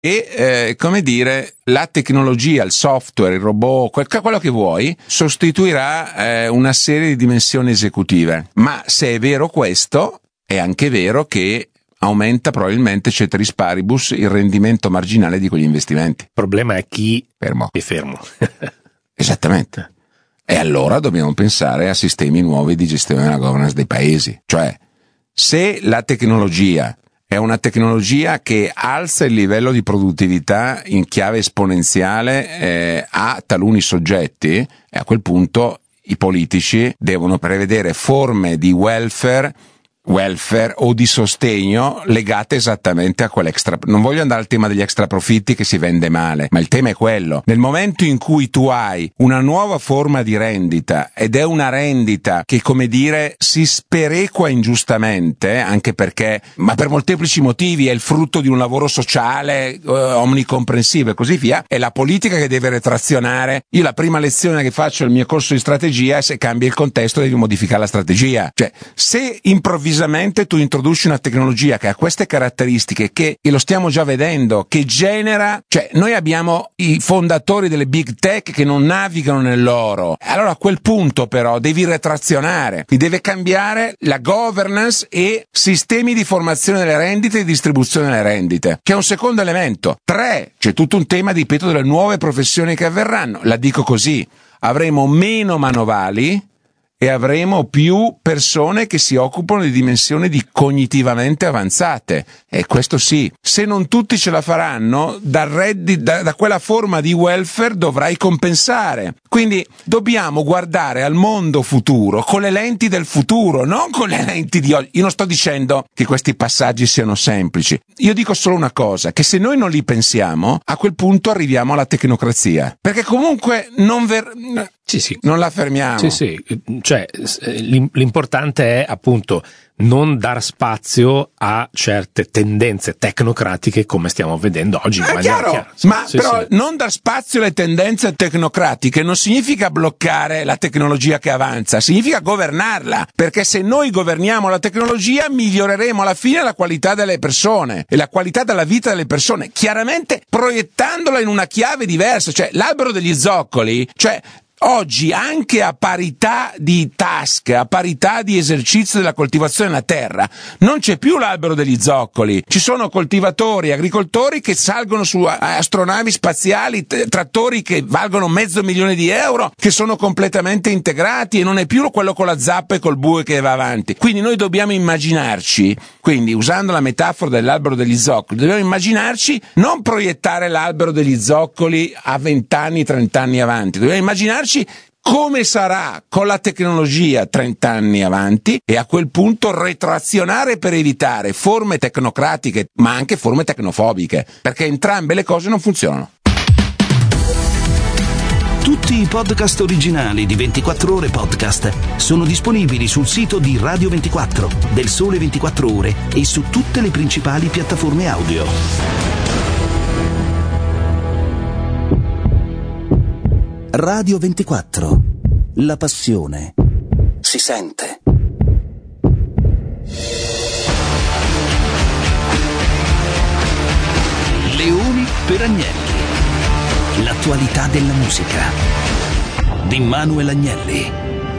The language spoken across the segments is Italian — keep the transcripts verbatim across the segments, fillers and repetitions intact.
e eh, come dire, la tecnologia, il software, il robot, quel, quello che vuoi, sostituirà eh, una serie di dimensioni esecutive. Ma se è vero questo, è anche vero che aumenta probabilmente ceteris paribus il rendimento marginale di quegli investimenti. Il problema è chi fermo. è fermo. Esattamente. E allora dobbiamo pensare a sistemi nuovi di gestione della governance dei paesi. Cioè, se la tecnologia è una tecnologia che alza il livello di produttività in chiave esponenziale eh, a taluni soggetti, e a quel punto i politici devono prevedere forme di welfare welfare o di sostegno legate esattamente a quell'extra. Non voglio andare al tema degli extra profitti che si vende male, ma il tema è quello: nel momento in cui tu hai una nuova forma di rendita, ed è una rendita che, come dire, si sperequa ingiustamente, anche perché, ma per molteplici motivi, è il frutto di un lavoro sociale eh, omnicomprensivo e così via, è la politica che deve retrazionare. Io la prima lezione che faccio al mio corso di strategia è: se cambia il contesto devi modificare la strategia. Cioè, se improvvisamente tu introduci una tecnologia che ha queste caratteristiche, che, e lo stiamo già vedendo, che genera, cioè noi abbiamo i fondatori delle big tech che non navigano nell'oro, allora a quel punto però devi retrazionare, ti deve cambiare la governance e sistemi di formazione delle rendite e distribuzione delle rendite, che è un secondo elemento. Tre, c'è tutto un tema, ripeto, delle nuove professioni che avverranno. La dico così: avremo meno manovali e avremo più persone che si occupano di dimensioni di cognitivamente avanzate. E questo sì, se non tutti ce la faranno, dal reddito, da, da quella forma di welfare dovrai compensare. Quindi dobbiamo guardare al mondo futuro con le lenti del futuro, non con le lenti di oggi. Io non sto dicendo che questi passaggi siano semplici. Io dico solo una cosa: che se noi non li pensiamo, a quel punto arriviamo alla tecnocrazia. Perché comunque non ver... Sì, sì. non la fermiamo. Sì, sì. Cioè, l'importante è appunto non dar spazio a certe tendenze tecnocratiche come stiamo vedendo oggi in è maniera chiaro, chiara. Ma sì, però sì. non dar spazio alle tendenze tecnocratiche non significa bloccare la tecnologia che avanza, significa governarla, perché se noi governiamo la tecnologia miglioreremo alla fine la qualità delle persone e la qualità della vita delle persone, chiaramente proiettandola in una chiave diversa. Cioè, l'albero degli zoccoli, cioè oggi, anche a parità di task, a parità di esercizio della coltivazione della terra, non c'è più l'albero degli zoccoli. Ci sono coltivatori, agricoltori che salgono su astronavi spaziali, t- trattori che valgono mezzo milione di euro, che sono completamente integrati, e non è più quello con la zappa e col bue che va avanti. Quindi noi dobbiamo immaginarci, quindi usando la metafora dell'albero degli zoccoli, dobbiamo immaginarci non proiettare l'albero degli zoccoli a vent'anni, trent'anni avanti, dobbiamo immaginarci come sarà con la tecnologia trent'anni avanti, e a quel punto retrazionare per evitare forme tecnocratiche ma anche forme tecnofobiche, perché entrambe le cose non funzionano. Tutti i podcast originali di ventiquattro Ore Podcast sono disponibili sul sito di Radio ventiquattro, del Sole ventiquattro Ore e su tutte le principali piattaforme audio. Radio ventiquattro. La passione si sente. Leoni per Agnelli. L'attualità della musica. Di Manuel Agnelli.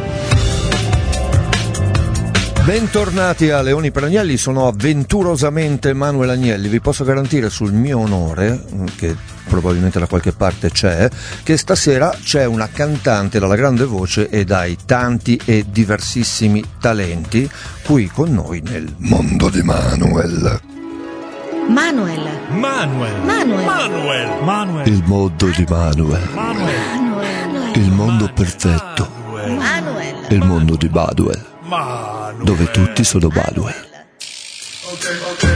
Bentornati a Leoni per Agnelli, sono avventurosamente Manuel Agnelli. Vi posso garantire sul mio onore, che probabilmente da qualche parte c'è, che stasera c'è una cantante dalla grande voce e dai tanti e diversissimi talenti qui con noi nel mondo di Manuel. Manuel. Manuel. Manuel. Manuel. Manuel. Il mondo di Manuel. Manuel. Il mondo perfetto. Manuel. Il mondo di Baduel. Manuel. Dove tutti sono Baduel. Okay, okay.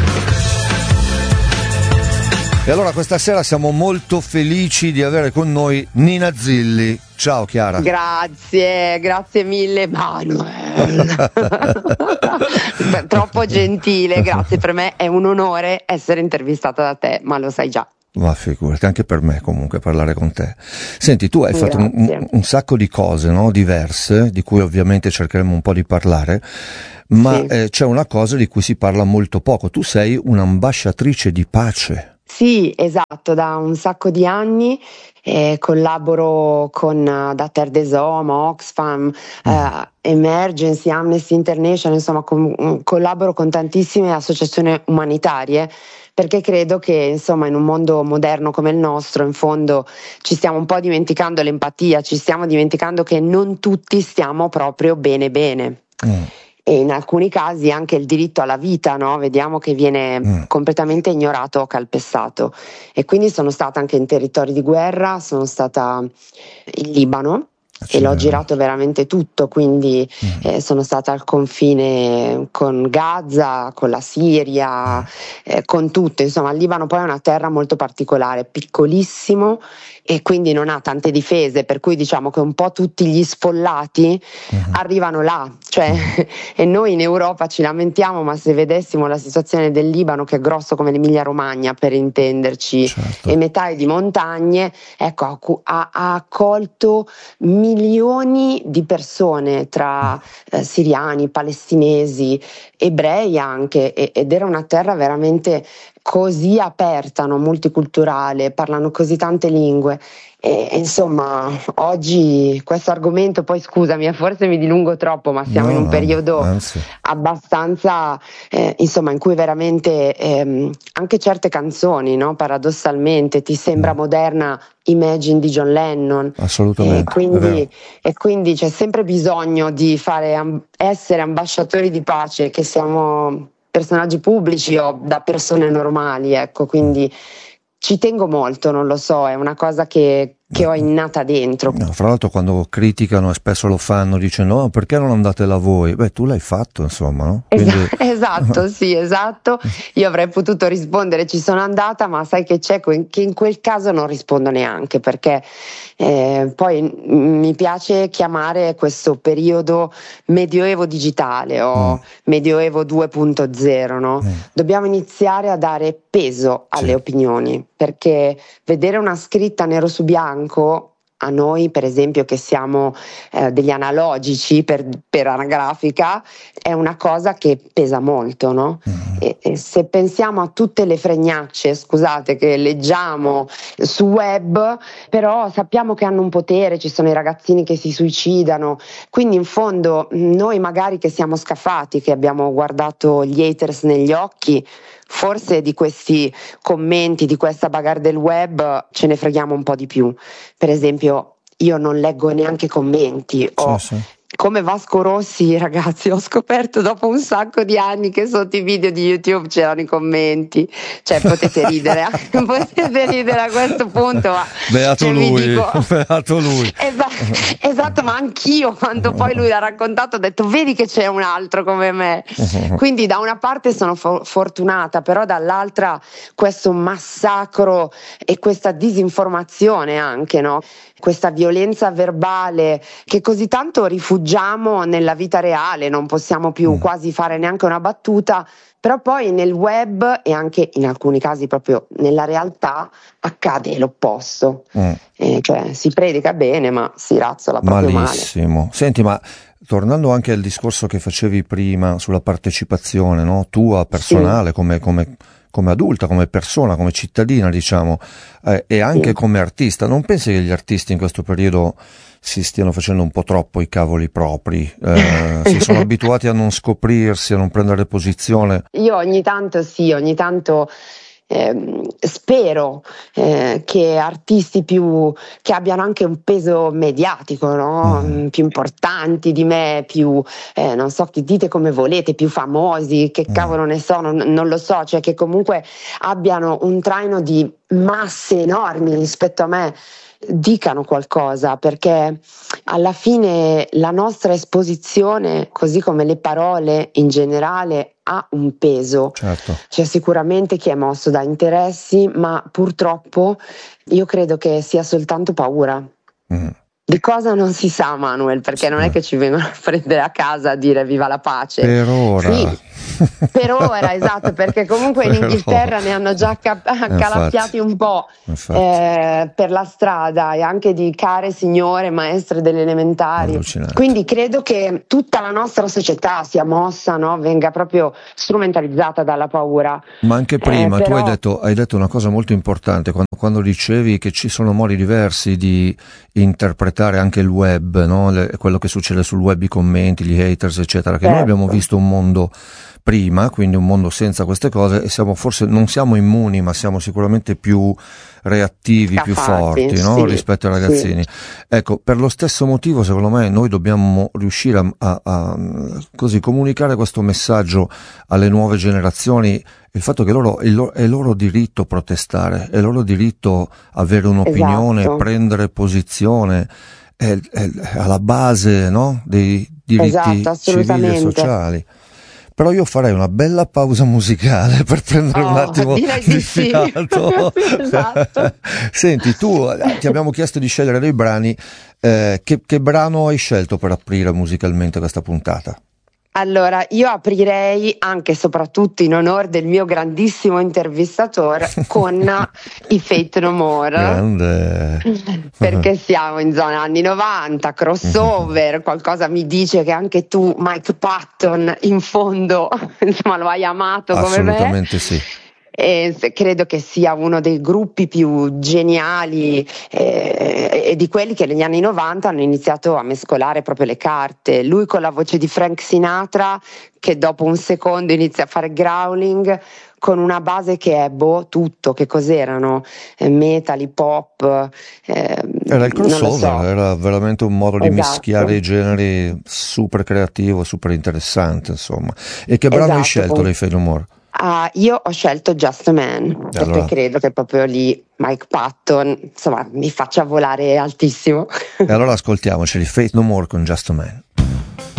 E allora questa sera siamo molto felici di avere con noi Nina Zilli. Ciao Chiara. Grazie, grazie mille Manuel. Troppo gentile, grazie. Per me è un onore essere intervistata da te, ma lo sai già. Ma figurati, anche per me comunque parlare con te. Senti, tu hai Grazie. fatto un, un, un sacco di cose, no? Diverse, di cui ovviamente cercheremo un po' di parlare, ma sì. eh, c'è una cosa di cui si parla molto poco. Tu sei un'ambasciatrice di pace. Sì, esatto, da un sacco di anni eh, collaboro con uh, Dater des Hommes, Oxfam, eh, Emergency, Amnesty International, insomma com- collaboro con tantissime associazioni umanitarie, perché credo che insomma in un mondo moderno come il nostro in fondo ci stiamo un po' dimenticando l'empatia, ci stiamo dimenticando che non tutti stiamo proprio bene bene. Mm. E in alcuni casi anche il diritto alla vita, no? Vediamo che viene mm. completamente ignorato o calpestato. E quindi sono stata anche in territori di guerra, sono stata in Libano e l'ho girato veramente tutto, quindi mm. eh, sono stata al confine con Gaza, con la Siria, mm. eh, con tutto. Insomma, il Libano poi è una terra molto particolare, piccolissimo, e quindi non ha tante difese, per cui diciamo che un po' tutti gli sfollati uh-huh. arrivano là, cioè uh-huh. e noi in Europa ci lamentiamo, ma se vedessimo la situazione del Libano, che è grosso come l'Emilia Romagna per intenderci, certo. e metà è di montagne, ecco, ha, ha accolto milioni di persone tra eh, siriani, palestinesi, ebrei anche, e, ed era una terra veramente così aperta, no? Multiculturale, parlano così tante lingue e, e insomma oggi questo argomento, poi scusami forse mi dilungo troppo, ma siamo no, in un periodo anzi. abbastanza eh, insomma in cui veramente ehm, anche certe canzoni, no? Paradossalmente ti sembra mm. moderna Imagine di John Lennon, assolutamente, e quindi, e quindi c'è sempre bisogno di fare essere ambasciatori di pace, che siamo personaggi pubblici o da persone normali, ecco, quindi ci tengo molto, non lo so, è una cosa che, che ho innata dentro. No, fra l'altro quando criticano e spesso lo fanno dicendo no, perché non andatela voi? Beh, tu l'hai fatto, insomma, no? Quindi... Esatto, esatto, sì, esatto. Io avrei potuto rispondere ci sono andata, ma sai che c'è, che in quel caso non rispondo neanche, perché eh, poi mi piace chiamare questo periodo medioevo digitale o mm. medioevo due punto zero, no? Mm. Dobbiamo iniziare a dare peso alle sì. opinioni, perché vedere una scritta nero su bianco, a noi per esempio che siamo eh, degli analogici per, per anagrafica, è una cosa che pesa molto, no? Mm. E, e se pensiamo a tutte le fregnacce, scusate, che leggiamo su web, però sappiamo che hanno un potere, ci sono i ragazzini che si suicidano, quindi in fondo noi magari che siamo scafati, che abbiamo guardato gli haters negli occhi, forse di questi commenti, di questa bagarre del web ce ne freghiamo un po' di più. Per esempio, io non leggo neanche commenti, o sì, sì. come Vasco Rossi, ragazzi, ho scoperto dopo un sacco di anni che sotto i video di YouTube c'erano i commenti, cioè potete ridere, potete ridere a questo punto, ma beato cioè, lui, dico, beato lui. Esatto, esatto, ma anch'io quando poi lui l'ha raccontato ho detto vedi che c'è un altro come me, quindi da una parte sono fo- fortunata, però dall'altra questo massacro e questa disinformazione anche, no? Questa violenza verbale che così tanto rifugiamo nella vita reale, non possiamo più mm. quasi fare neanche una battuta, però poi nel web e anche in alcuni casi proprio nella realtà accade l'opposto, mm. eh, cioè si predica bene ma si razzola proprio malissimo. Male. Senti, ma tornando anche al discorso che facevi prima sulla partecipazione, no? Tua personale, sì. come, come come adulta, come persona, come cittadina, diciamo, eh, e anche sì. come artista, non pensi che gli artisti in questo periodo si stiano facendo un po' troppo i cavoli propri, eh, si sono abituati a non scoprirsi, a non prendere posizione? Io ogni tanto sì, ogni tanto eh, spero eh, che artisti più che abbiano anche un peso mediatico, no? mm. più importanti di me, più eh, non so, dite come volete, più famosi, che mm. cavolo ne so, non, non lo so, cioè che comunque abbiano un traino di masse enormi rispetto a me, dicano qualcosa, perché alla fine la nostra esposizione, così come le parole in generale, ha un peso. Certo. C'è sicuramente chi è mosso da interessi, ma purtroppo io credo che sia soltanto paura. Mm. Di cosa non si sa, Manuel, perché non è che ci vengono a prendere a casa a dire viva la pace. Per ora. Sì, per ora, esatto, perché comunque in Per Inghilterra ora. ne hanno già cap- calappiati un po' Infatti. eh, per la strada, e anche di care signore maestre delle elementari. Allucinante. Quindi credo che tutta la nostra società sia mossa, no? Venga proprio strumentalizzata dalla paura. Ma anche prima Eh, tu però- hai detto, hai detto una cosa molto importante quando, quando dicevi che ci sono modi diversi di interpretare anche il web, no? Le- quello che succede sul web, i commenti, gli haters, eccetera, che noi Certo. abbiamo visto un mondo prima, quindi un mondo senza queste cose, e siamo forse non siamo immuni, ma siamo sicuramente più reattivi, più Scaffati, forti, no? sì, rispetto ai ragazzini. Ecco, per lo stesso motivo, secondo me, noi dobbiamo riuscire a, a- a, così comunicare questo messaggio alle nuove generazioni, il fatto che loro, il loro- è il loro diritto protestare, è il loro diritto avere un'opinione, Esatto. prendere posizione, è, è alla base, no? dei diritti Esatto, civili e assolutamente. sociali. Però io farei una bella pausa musicale per prendere un Oh, attimo direi di di sì. fiato. Esatto. Senti, tu eh, ti abbiamo chiesto di scegliere dei brani, eh, che, che brano hai scelto per aprire musicalmente questa puntata? Allora, io aprirei anche e soprattutto in onore del mio grandissimo intervistatore con i Fate No More. Grande. Perché siamo in zona anni novanta, crossover, qualcosa mi dice che anche tu, Mike Patton, in fondo, insomma, lo hai amato come me. Assolutamente sì. E se- credo che sia uno dei gruppi più geniali eh, e di quelli che negli anni novanta hanno iniziato a mescolare proprio le carte. Lui con la voce di Frank Sinatra, che dopo un secondo inizia a fare growling, con una base che è boh, tutto, che cos'erano? Eh, metal, hip hop. eh, Era il non lo crossover, so. era veramente un modo di Esatto. mischiare i generi super creativo, super interessante, insomma. E che brano hai Esatto. scelto dei Fate No More? Ah, io ho scelto Just a Man, perché allora? credo che proprio lì Mike Patton, insomma, mi faccia volare altissimo. E allora ascoltiamoci Fate No More con Just a Man.